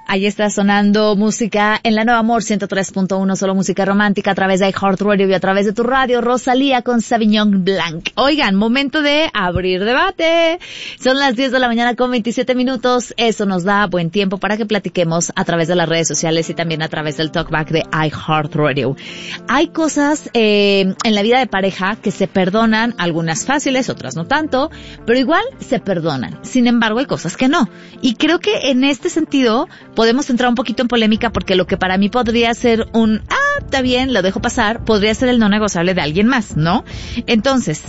Ahí está sonando música en la Nueva Amor 103.1, solo música romántica a través de iHeartRadio y a través de tu radio, Rosalía con Sauvignon Blanc. Oigan, momento de abrir debate. Son las 10 de la mañana con 27 minutos. Eso nos da buen tiempo para que platiquemos a través de las redes sociales y también a través del talkback de iHeartRadio. Hay cosas en la vida de pareja que se perdonan, algunas fáciles, otras no tanto, pero igual se perdonan. Sin embargo, hay cosas que no. Y creo que en este sentido podemos entrar un poquito en polémica porque lo que para mí podría ser está bien, lo dejo pasar, podría ser el no negociable de alguien más, ¿no? Entonces,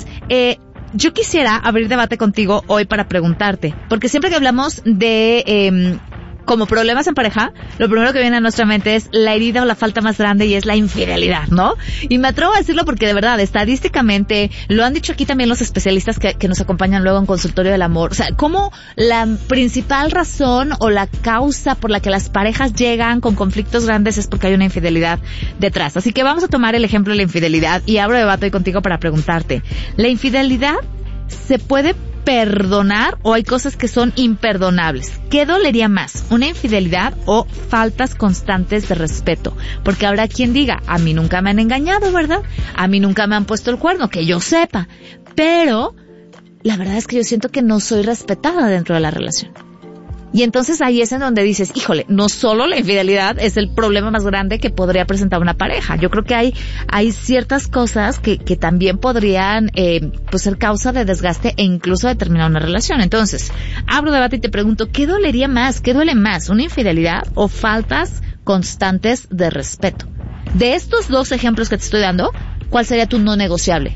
yo quisiera abrir debate contigo hoy para preguntarte, porque siempre que hablamos de como problemas en pareja, lo primero que viene a nuestra mente es la herida o la falta más grande y es la infidelidad, ¿no? Y me atrevo a decirlo porque de verdad, estadísticamente, lo han dicho aquí también los especialistas que nos acompañan luego en Consultorio del Amor. O sea, como la principal razón o la causa por la que las parejas llegan con conflictos grandes es porque hay una infidelidad detrás. Así que vamos a tomar el ejemplo de la infidelidad y abro debate hoy contigo para preguntarte, ¿la infidelidad se puede perdonar o hay cosas que son imperdonables? ¿Qué dolería más? ¿Una infidelidad o faltas constantes de respeto? Porque habrá quien diga, a mí nunca me han engañado, ¿verdad? A mí nunca me han puesto el cuerno, que yo sepa. Pero la verdad es que yo siento que no soy respetada dentro de la relación. Y entonces ahí es en donde dices, híjole, no solo la infidelidad es el problema más grande que podría presentar una pareja. Yo creo que hay ciertas cosas que también podrían pues ser causa de desgaste e incluso de terminar una relación. Entonces, abro debate y te pregunto, ¿qué dolería más? ¿Qué duele más? ¿Una infidelidad o faltas constantes de respeto? De estos dos ejemplos que te estoy dando, ¿cuál sería tu no negociable?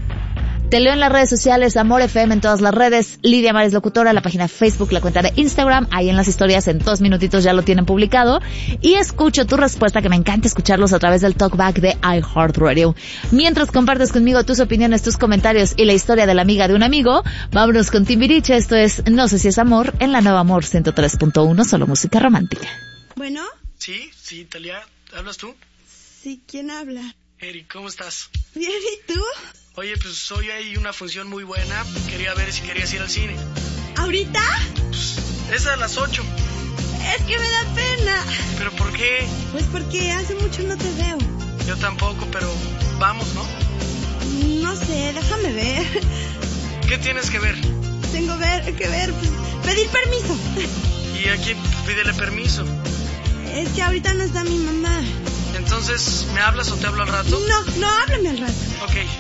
Te leo en las redes sociales, Amor FM en todas las redes, Lidia Mares Locutora, la página de Facebook, la cuenta de Instagram, ahí en las historias en 2 minutitos ya lo tienen publicado, y escucho tu respuesta, que me encanta escucharlos a través del talkback de iHeartRadio. Mientras compartes conmigo tus opiniones, tus comentarios y la historia de la amiga de un amigo, vámonos con Timbiriche, esto es No sé si es amor, en la Nueva Amor 103.1, solo música romántica. ¿Bueno? Sí, Talia, ¿hablas tú? Sí, ¿quién habla? Eric, ¿cómo estás? Bien, ¿y tú? Oye, pues hoy hay una función muy buena. Quería ver si querías ir al cine. ¿Ahorita? Pues es a las 8. Es que me da pena. ¿Pero por qué? Pues porque hace mucho no te veo. Yo tampoco, pero vamos, ¿no? No sé, déjame ver. ¿Qué tienes que ver? Tengo que ver, pues, pedir permiso. ¿Y a quién pídele permiso? Es que ahorita no está mi mamá. Entonces, ¿me hablas o te hablo al rato? No, háblame al rato. Ok.